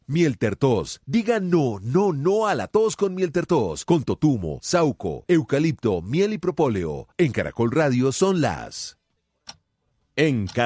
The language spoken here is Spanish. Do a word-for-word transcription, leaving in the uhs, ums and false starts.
Mieltertos. Diga no, no, no a la tos con Mieltertos. Con totumo, sauco, eucalipto, miel y propóleo. En Caracol Radio son las... En